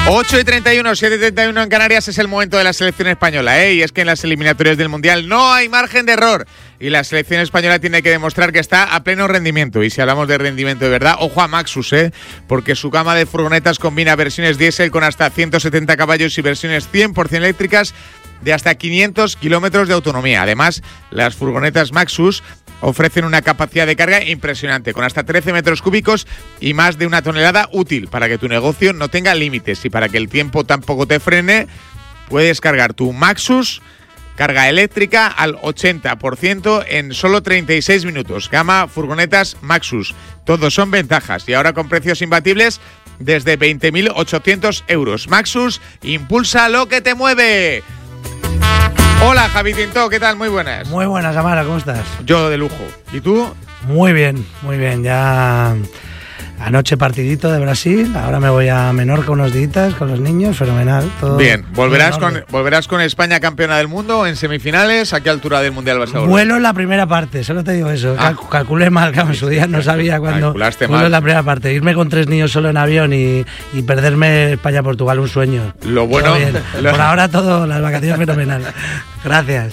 8:31, 7:31 en Canarias, es el momento de la selección española, y es que en las eliminatorias del Mundial no hay margen de error y la selección española tiene que demostrar que está a pleno rendimiento. Y si hablamos de rendimiento de verdad, ojo a Maxus, porque su gama de furgonetas combina versiones diésel con hasta 170 caballos y versiones 100% eléctricas de hasta 500 kilómetros de autonomía. Además, las furgonetas Maxus ofrecen una capacidad de carga impresionante, con hasta 13 metros cúbicos y más de 1 tonelada útil para que tu negocio no tenga límites y para que el tiempo tampoco te frene. Puedes cargar tu Maxus, carga eléctrica al 80% en solo 36 minutos. Gama furgonetas Maxus. Todos son ventajas y ahora con precios imbatibles desde 20.800 euros. Maxus, impulsa lo que te mueve. Hola, Javi Tinto, ¿qué tal? Muy buenas. Muy buenas, Amara, ¿cómo estás? Yo de lujo. ¿Y tú? Muy bien, ya anoche partidito de Brasil, ahora me voy a Menorca unos días con los niños, fenomenal. Todo bien, ¿volverás con España campeona del mundo en semifinales? ¿A qué altura del Mundial vas a volver? Vuelo en la primera parte, solo te digo eso. Calculé mal, que en su día no sabía cuándo. Calculaste vuelo mal. En la primera parte, irme con 3 niños solo en avión y perderme España-Portugal, un sueño. Lo bueno. Por ahora todo, las vacaciones fenomenal. Gracias.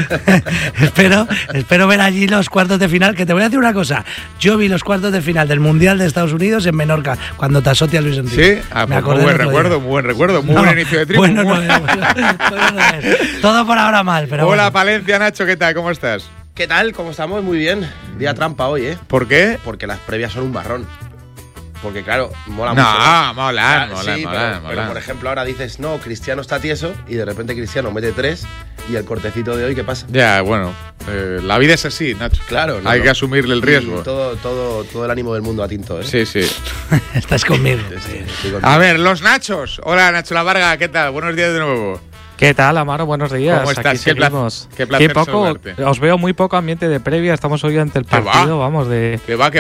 espero ver allí los cuartos de final, que te voy a decir una cosa, yo vi los cuartos de final del Mundial de Estados Unidos en Menorca, cuando Tasotti a Luis Enrique. Sí, muy buen recuerdo, muy buen inicio de triunfo. Bueno, todo por ahora mal, pero hola, bueno. Palencia, Nacho, ¿qué tal? ¿Cómo estás? ¿Qué tal? ¿Cómo estamos? Muy bien. Día trampa hoy, ¿eh? ¿Por qué? Porque las previas son un marrón. Porque claro, mola mucho. No, mola. Pero por ejemplo ahora dices, no, Cristiano está tieso y de repente Cristiano mete 3 y el cortecito de hoy, ¿qué pasa? Ya, bueno, la vida es así, Nacho. Claro. Hay que asumirle el riesgo. Y todo el ánimo del mundo a Tinto, ¿eh? Sí. Estás conmigo. Sí, conmigo. A ver, los Nachos. Hola, Nacho La Varga, ¿qué tal? Buenos días de nuevo. ¿Qué tal, Amaro? Buenos días. ¿Cómo estás? Qué placer poco, saludarte. os veo muy poco ambiente de previa. Estamos hoy ante el partido, vamos, de. Que va.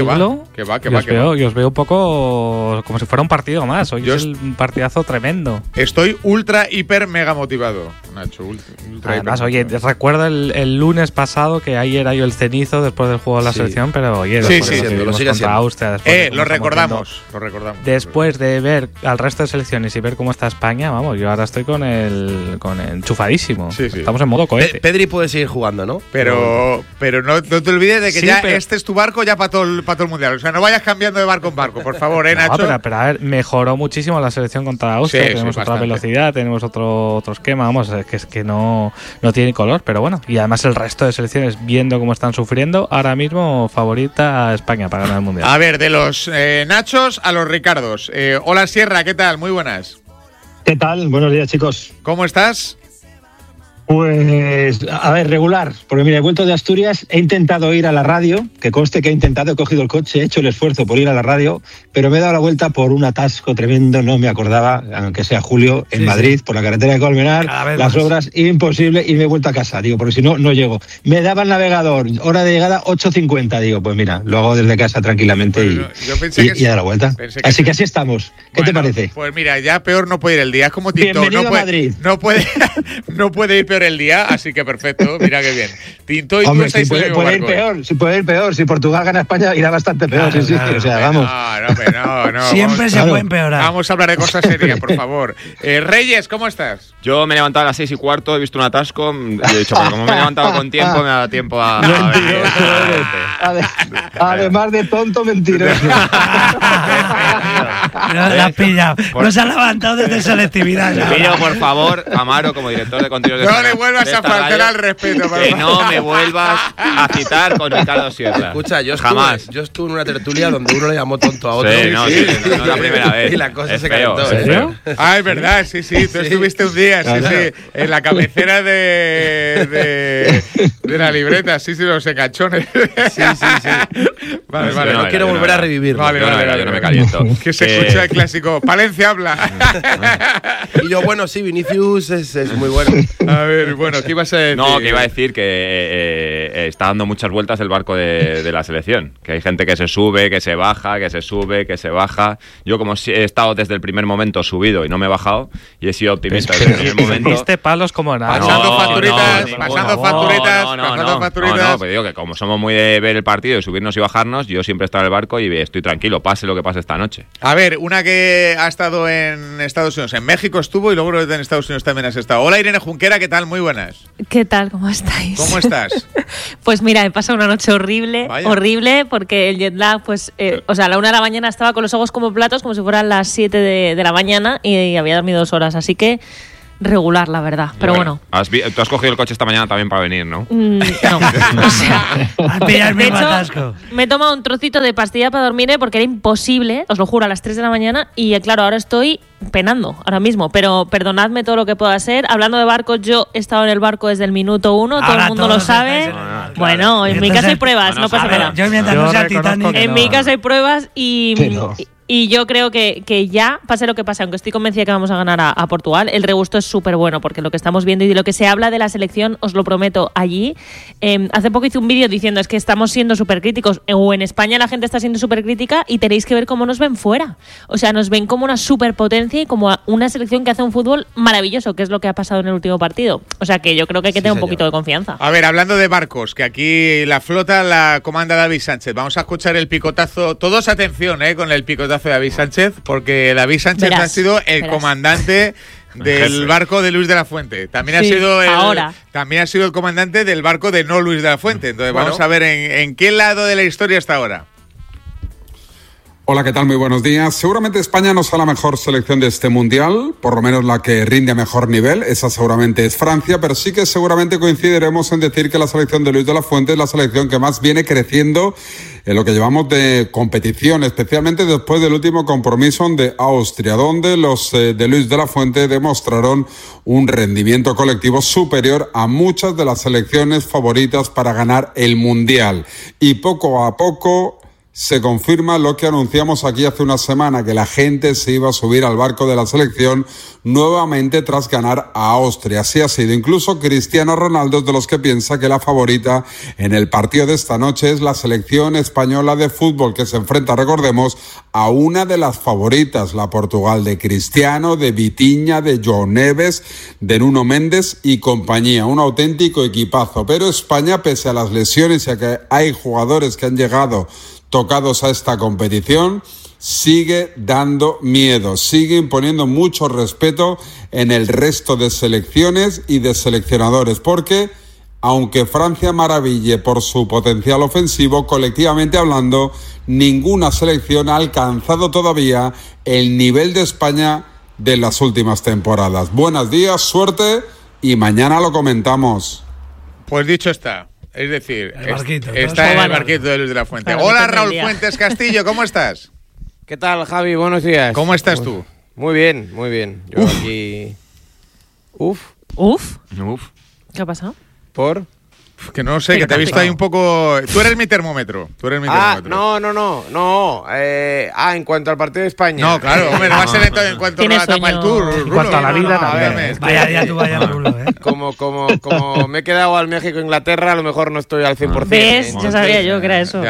Y os veo un poco como si fuera un partido más. Hoy es un partidazo tremendo. Estoy ultra, hiper, mega motivado, Nacho. Además, oye, recuerdo el lunes pasado que ahí era yo el cenizo después del juego de la selección, pero oye, lo sigue siendo. Austria, lo recordamos. Después de ver al resto de selecciones y ver cómo está España, vamos, yo ahora estoy con el enchufadísimo. Sí. Estamos en modo cohete. Pedri puede seguir jugando, ¿no? Pero no te olvides de que este es tu barco ya para todo el mundial. O sea, no vayas cambiando de barco en barco, por favor, Nacho. Pero a ver, mejoró muchísimo la selección contra Austria. Tenemos otra velocidad, tenemos otro esquema. Vamos, es que no tiene color, pero bueno. Y además el resto de selecciones, viendo cómo están sufriendo, ahora mismo favorita a España para ganar el mundial. A ver, de los Nachos a los Ricardos. Hola, Sierra, ¿qué tal? Muy buenas. ¿Qué tal? Buenos días, chicos. ¿Cómo estás? Pues, a ver, regular, porque mira, he vuelto de Asturias, he intentado ir a la radio, que conste que he cogido el coche, he hecho el esfuerzo por ir a la radio, pero me he dado la vuelta por un atasco tremendo, no me acordaba, aunque sea julio, en Madrid, por la carretera de Colmenar, las obras, imposible, y me he vuelto a casa, digo, porque si no, no llego. Me daba el navegador, hora de llegada 8:50, digo, pues mira, lo hago desde casa tranquilamente y a la vuelta. Así que así estamos. ¿Qué te parece? Pues mira, ya peor no puede ir el día, es como Tinto. Bienvenido a Madrid. No puede ir peor el día, así que perfecto, mira qué bien. Tinto y hombre, tú estáis puede ir peor, si Portugal gana España irá bastante peor, o sea, vamos. No. Siempre se puede empeorar. Vamos a hablar de cosas serias, por favor. Reyes, ¿cómo estás? Yo me he levantado a las 6:15, he visto un atasco y he dicho, pues como me he levantado con tiempo, me ha dado tiempo a… Además de tonto, mentiroso. No la has pillado. No se ha levantado desde selectividad. Te pido, por favor, Amaro, como director de contenidos no le vuelvas a faltar al respeto, por que no me vuelvas a citar con Ricardo Sierra. Escucha, yo estuve en una tertulia donde uno le llamó tonto a otro. No es la primera vez. Y la cosa es se feo, calentó. ¿En serio? Es verdad, sí. Tú estuviste un día, en la cabecera de la libreta, los enganchones. Sí. Vale. No quiero volver a revivir. Vale, yo no me caliento. Que se escucha el clásico. Palencia habla. Y yo, bueno, sí, Vinicius es muy bueno. A ver, bueno, ¿qué ibas a decir? No, que iba a decir que está dando muchas vueltas el barco de la selección. Que hay gente que se sube, que se baja, que se sube, que se baja. Yo, como he estado desde el primer momento subido y no me he bajado, y he sido optimista desde el primer momento. Viste palos como nada. Pasando facturitas. No, pues digo que como somos muy de ver el partido y subirnos y bajar bajarnos, yo siempre estoy en el barco y estoy tranquilo, pase lo que pase esta noche. A ver, una que ha estado en Estados Unidos, en México estuvo y luego en Estados Unidos también has estado. Hola Irene Junquera, ¿qué tal? Muy buenas. ¿Qué tal? ¿Cómo estáis? ¿Cómo estás? Pues mira, he pasado una noche horrible, horrible, porque el jet lag, pues, o sea, a la 1 de la mañana estaba con los ojos como platos, como si fueran las 7 de la mañana y había dormido 2 horas, así que regular, la verdad, pero bueno. Tú has cogido el coche esta mañana también para venir, ¿no? No, o sea, de hecho, me he tomado un trocito de pastilla para dormir porque era imposible, os lo juro, a las 3 de la mañana y claro, ahora estoy penando, ahora mismo, pero perdonadme todo lo que pueda hacer. Hablando de barcos, yo he estado en el barco desde el minuto 1, todo el mundo lo sabe. Bueno, en mi casa hay pruebas, no pasa nada. En mi casa hay pruebas y yo creo que ya, pase lo que pase, aunque estoy convencida que vamos a ganar a Portugal, el regusto es súper bueno, porque lo que estamos viendo y de lo que se habla de la selección, os lo prometo, allí. Hace poco hice un vídeo diciendo es que estamos siendo súper críticos, o en España la gente está siendo súper crítica y tenéis que ver cómo nos ven fuera. O sea, nos ven como una superpotencia y como una selección que hace un fútbol maravilloso, que es lo que ha pasado en el último partido. O sea, que yo creo que hay que tener un poquito de confianza. A ver, hablando de barcos, que aquí la flota la comanda David Sánchez. Vamos a escuchar el picotazo. Todos atención, con el picotazo de David Sánchez, porque David Sánchez ha sido el comandante del barco de Luis de la Fuente. También ha sido el comandante del barco de no Luis de la Fuente. Entonces vamos a ver en qué lado de la historia está ahora. Hola, ¿qué tal? Muy buenos días. Seguramente España no sea la mejor selección de este Mundial, por lo menos la que rinde a mejor nivel, esa seguramente es Francia, pero sí que seguramente coincidiremos en decir que la selección de Luis de la Fuente es la selección que más viene creciendo en lo que llevamos de competición, especialmente después del último compromiso de Austria, donde los de Luis de la Fuente demostraron un rendimiento colectivo superior a muchas de las selecciones favoritas para ganar el Mundial. Y poco a poco se confirma lo que anunciamos aquí hace una semana, que la gente se iba a subir al barco de la selección nuevamente tras ganar a Austria. Así ha sido. Incluso Cristiano Ronaldo es de los que piensa que la favorita en el partido de esta noche es la selección española de fútbol, que se enfrenta, recordemos, a una de las favoritas, la Portugal de Cristiano, de Vitinha, de João Neves, de Nuno Méndez y compañía. Un auténtico equipazo. Pero España, pese a las lesiones y a que hay jugadores que han llegado tocados a esta competición, sigue dando miedo, sigue imponiendo mucho respeto en el resto de selecciones y de seleccionadores, porque aunque Francia maraville por su potencial ofensivo, colectivamente hablando, ninguna selección ha alcanzado todavía el nivel de España de las últimas temporadas. Buenos días, suerte y mañana lo comentamos. Pues dicho está. Es decir, barquito, está en el barquito de Luis de la Fuente. Hola, Raúl Fuentes Castillo, ¿cómo estás? ¿Qué tal, Javi? Buenos días. ¿Cómo estás tú? Muy bien, muy bien. Yo aquí... ¿Uf? ¿Qué ha pasado? ¿Por? Que no sé, que te he visto ahí un poco... Tú eres mi termómetro. No. En cuanto al partido de España. No, claro, hombre, no va a ser en cuanto a la etapa del Tour. En cuanto a la vida, también. Vaya Rulo, Como me he quedado al México-Inglaterra, a lo mejor no estoy al 100%. ¿Ves? Ya sabía yo que era eso.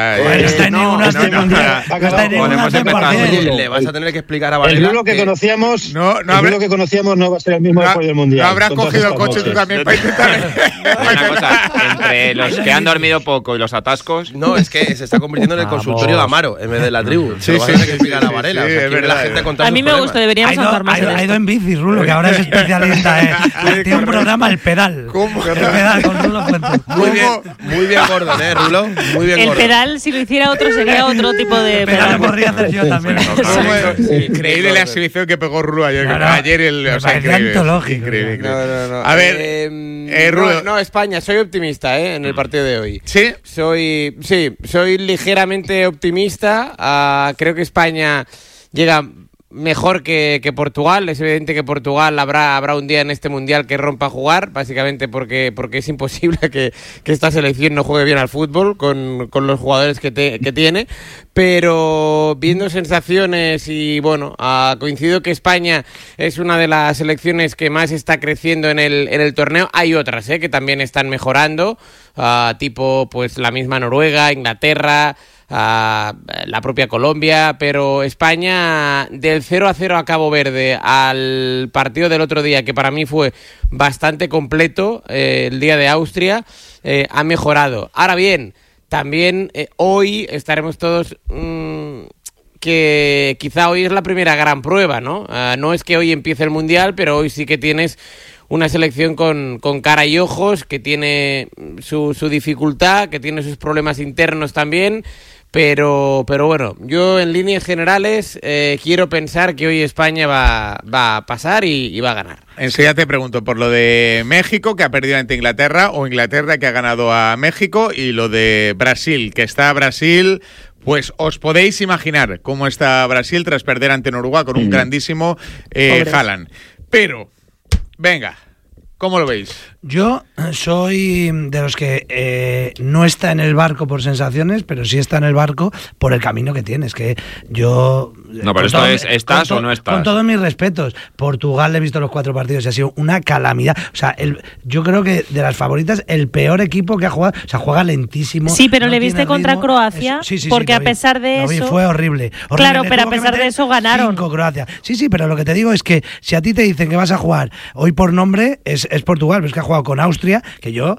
Le vas a tener que explicar a Varela. El Rulo que conocíamos no va a ser el mismo después del Mundial. No habrás cogido el coche tú también para intentar... Una cosa, entre los que han dormido poco y los atascos... No, es que se está convirtiendo en el consultorio de Amaro en vez de la tribu. Se lo vas a tener que explicar a Varela. A mí me gusta, deberíamos hablar más de esto. Ha ido en bici, Rulo, que ahora es especialista. Tiene un programa, El Pedal. ¿Cómo? El Pedal con Rulo Fuentes. Muy bien Gordon, Rulo. Muy bien Gordon. El pedal, si lo hiciera otro, sería otro tipo de pedal. Lo podría hacer yo también. Increíble la exhibición que pegó Rulo ayer. Increíble. No. A ver, Rulo. No, España, soy optimista en el partido de hoy. ¿Sí? Soy ligeramente optimista. Creo que España llega mejor que Portugal. Es evidente que Portugal habrá un día en este Mundial que rompa a jugar, básicamente porque es imposible que esta selección no juegue bien al fútbol con los jugadores que tiene. Pero viendo sensaciones y bueno, coincido que España es una de las selecciones que más está creciendo en el torneo. Hay otras que también están mejorando, tipo pues la misma Noruega, Inglaterra, la propia Colombia, pero España del 0-0 a Cabo Verde al partido del otro día, que para mí fue bastante completo, el día de Austria, ha mejorado. Ahora bien, también hoy estaremos todos... que quizá hoy es la primera gran prueba, ¿no? No es que hoy empiece el Mundial, pero hoy sí que tienes una selección con cara y ojos, que tiene su dificultad, que tiene sus problemas internos también, pero bueno, yo en líneas generales quiero pensar que hoy España va a pasar y va a ganar. Enseguida te pregunto por lo de México, que ha perdido ante Inglaterra, o Inglaterra, que ha ganado a México, y lo de Brasil, que está Brasil... Pues os podéis imaginar cómo está Brasil tras perder ante Noruega con un grandísimo Haaland. Pero, venga, ¿cómo lo veis? Yo soy de los que no está en el barco por sensaciones, pero sí está en el barco por el camino que tienes. Que yo... No, pero esto es, ¿estás o no estás? Con todos mis respetos. Portugal, he visto los 4 partidos y ha sido una calamidad. O sea, yo creo que de las favoritas, el peor equipo que ha jugado. O sea, juega lentísimo. Sí, pero no le viste contra Croacia, porque a pesar de eso... fue horrible. Claro, pero a pesar de eso ganaron. 5 Croacia. Sí, pero lo que te digo es que si a ti te dicen que vas a jugar hoy por nombre, es Portugal, pero es que ha jugado con Austria, que yo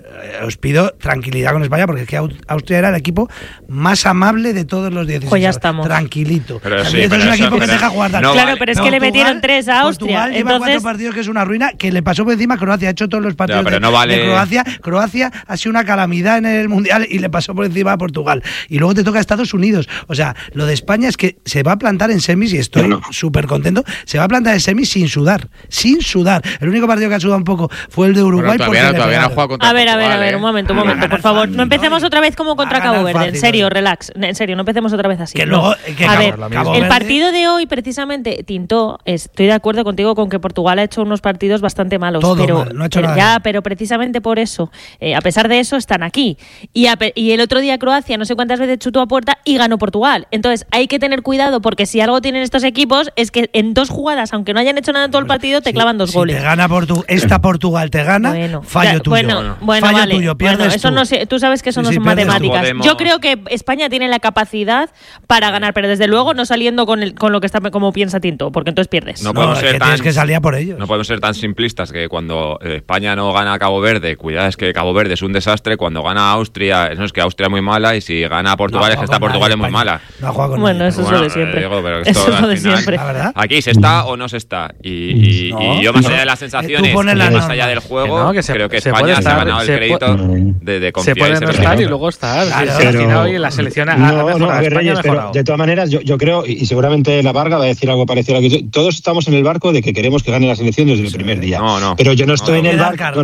os pido tranquilidad con España, porque es que Austria era el equipo más amable de todos los 16. Pues ya estamos. Tranquilito. Pero es un equipo que te deja jugar. No claro, vale. Pero es que le metieron 3 a Austria. Portugal lleva 4 partidos, que es una ruina, que le pasó por encima a Croacia. Ha hecho todos los partidos de Croacia. Croacia ha sido una calamidad en el Mundial y le pasó por encima a Portugal. Y luego te toca a Estados Unidos. O sea, lo de España es que se va a plantar en semis, y estoy súper contento, se va a plantar en semis sin sudar. Sin sudar. El único partido que ha sudado un poco fue el de Uruguay. Bueno, todavía no ha jugado contra Portugal. A ver, un momento, por favor. No empecemos otra vez como contra Cabo Verde. En serio, relax. En serio, no empecemos otra vez así. Que luego, a ver, el partido de hoy, precisamente, Tintó, estoy de acuerdo contigo con que Portugal ha hecho unos partidos bastante malos. No ha hecho nada. Pero precisamente por eso, a pesar de eso, están aquí. Y el otro día Croacia, no sé cuántas veces chutó a puerta y ganó Portugal. Entonces, hay que tener cuidado, porque si algo tienen estos equipos es que en 2 jugadas, aunque no hayan hecho nada en todo el partido, te clavan 2 goles. Si te gana Portugal te gana, fallo tuyo. Fallo tuyo, pierdes eso tú. No sé, tú sabes que eso no son matemáticas. Yo creo que España tiene la capacidad para ganar, pero desde luego no saliendo con lo que está como piensa Tinto, porque entonces pierdes. Tienes que salir a por ellos. No podemos ser tan simplistas que cuando España no gana a Cabo Verde, cuidado, es que Cabo Verde es un desastre. Cuando gana a Austria, es que Austria es muy mala, y si gana a Portugal es que esta Portugal es muy mala. No ha jugado con nadie. Eso es lo de siempre. Eso es lo de siempre. Aquí se está o no se está. Y yo, más allá de las sensaciones, más allá del juego, creo que España se ha ganado el crédito de confiar. Se puede no estar y luego estar. Al final hoy la selección ha mejorado. Reyes, pero de todas maneras, yo creo, y seguramente la Varga va a decir algo parecido a lo que yo, todos estamos en el barco de que queremos que gane la selección desde el primer día. Pero yo no estoy en el barco.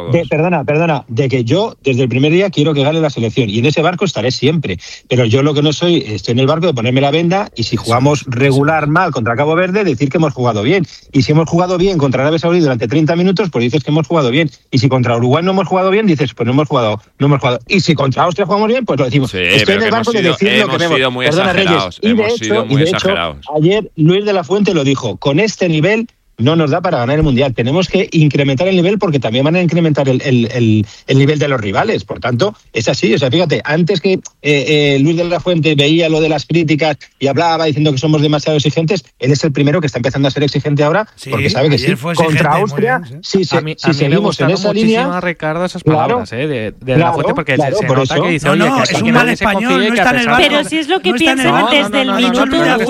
Perdona, de que yo desde el primer día quiero que gane la selección, y en ese barco estaré siempre. Pero yo lo que no soy, estoy en el barco de ponerme la venda, y si jugamos regular mal contra Cabo Verde, decir que hemos jugado bien. Y si hemos jugado bien contra Arabia Saudí durante 30 minutos, pues dices que hemos jugado bien. Y si contra Uruguay no hemos jugado bien, dices, pues no hemos jugado. Y si contra Austria jugamos bien, pues lo decimos. Sí, estoy en el barco de decir lo que vemos. Perdona, Reyes. Y de hecho, ayer Luis de la Fuente lo dijo, con este nivel no nos da para ganar el Mundial. Tenemos que incrementar el nivel, porque también van a incrementar el nivel de los rivales. Por tanto, es así. O sea, fíjate, antes que Luis de la Fuente veía lo de las críticas y hablaba diciendo que somos demasiado exigentes, él es el primero que está empezando a ser exigente ahora, porque sabe que sí, contra Austria, si seguimos en esa línea... Ricardo, esas palabras de la Fuente, porque se nota que dice, oye, que es un mal español, no está en el barco. Pero si es lo que piensan desde el minuto...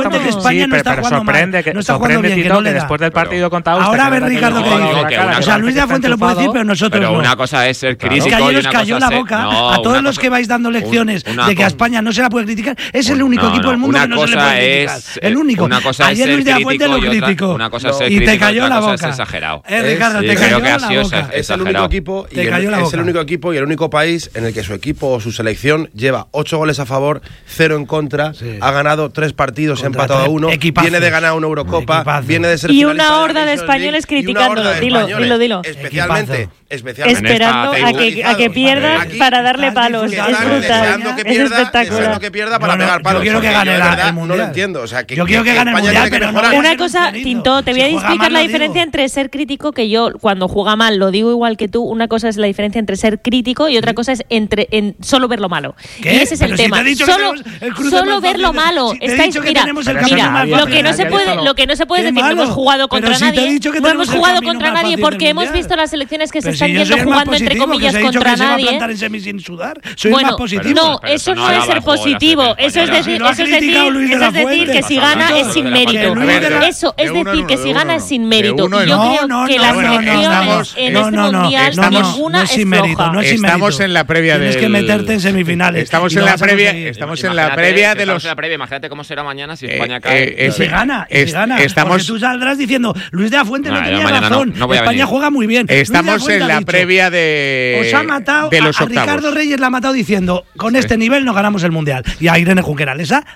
Sí, pero sorprende que después del partido contra Austria. Ahora a ver, Ricardo, que dice. O sea, Luis de la Fuente lo puede decir, pero nosotros no. Una cosa es ser crítico. Es que ayer os cayó la boca a todos los que vais dando lecciones de que a España no se la puede criticar. Es el único equipo del mundo que no se le puede criticar. El único. Ayer Luis de la Fuente lo criticó. Y te cayó la boca. Es exagerado. Ricardo, te cayó la boca. Es el único equipo y el único país en el que su equipo o su selección lleva 8 goles a favor, 0 en contra, ha ganado 3 partidos, ha empatado a 1, viene de ganar una Eurocopa, viene de ser finalista. Y una horda de españoles criticándolo. Dilo. Especialmente esperando a que pierda para darle palos. Es brutal. Es espectacular. Que pierda para pegar palos. Yo quiero que gane el Mundial. No lo entiendo. O sea, yo quiero que gane el Mundial, pero no. Una cosa, Tinto, te voy a explicar la diferencia entre ser crítico, que yo cuando juega mal lo digo igual que tú. Una cosa es la diferencia entre ser crítico y otra cosa es en solo ver lo malo. Y ese es el tema. Solo ver lo malo. Mira, lo que no se puede decir, no hemos jugado contra nadie. No hemos jugado contra nadie porque hemos visto las selecciones que se están yendo jugando entre comillas contra nadie. Bueno, no, eso no es ser positivo. Eso es decir que si gana es sin mérito. Eso es decir que si gana es sin mérito. Yo creo que la selección en este mundial ninguna es floja. Estamos en la previa de. Tienes que meterte en semifinales. Estamos en la previa. Estamos en la previa de los. Imagínate cómo será mañana si España cae. Se gana. Porque tú saldrás diciendo Luis de la Fuente no tenía razón. España juega muy bien. Estamos en la previa de. Os ha matado de los a Ricardo Reyes, la ha matado diciendo con este nivel no ganamos el mundial. Y a Irene Junqueras les ha